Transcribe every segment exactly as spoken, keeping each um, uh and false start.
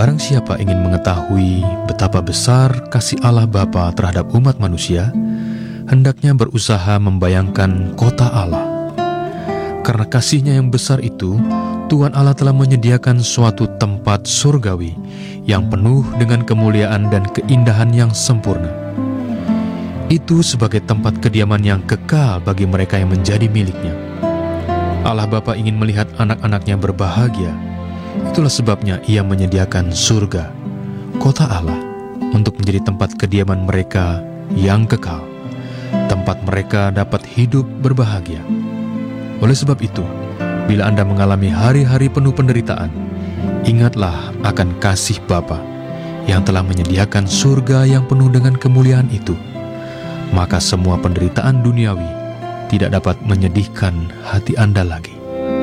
barang siapa ingin mengetahui betapa besar kasih Allah Bapa terhadap umat manusia, hendaknya berusaha membayangkan kota Allah. Karena kasih-Nya yang besar itu, Tuhan Allah telah menyediakan suatu tempat surgawi yang penuh dengan kemuliaan dan keindahan yang sempurna. Itu sebagai tempat kediaman yang kekal bagi mereka yang menjadi miliknya. Allah Bapa ingin melihat anak-anaknya berbahagia. Itulah sebabnya Ia menyediakan surga, kota Allah, untuk menjadi tempat kediaman mereka yang kekal, tempat mereka dapat hidup berbahagia. Oleh sebab itu, bila Anda mengalami hari-hari penuh penderitaan, ingatlah akan kasih Bapa yang telah menyediakan surga yang penuh dengan kemuliaan itu. Maka semua penderitaan duniawi tidak dapat menyedihkan hati Anda lagi.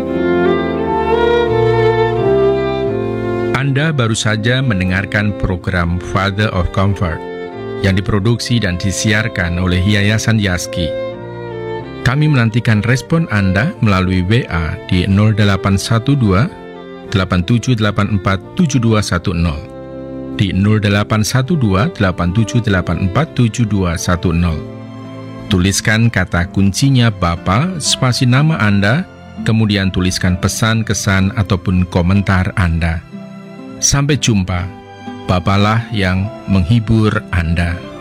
Anda baru saja mendengarkan program Father of Comfort yang diproduksi dan disiarkan oleh Yayasan Yaski. Kami menantikan respon Anda melalui W A di nol delapan satu dua, delapan tujuh delapan empat, tujuh dua satu nol, di nol delapan satu dua, delapan tujuh delapan empat, tujuh dua satu nol. Tuliskan kata kuncinya Bapa, spasi nama Anda, kemudian tuliskan pesan, kesan, ataupun komentar Anda. Sampai jumpa, Bapalah yang menghibur Anda.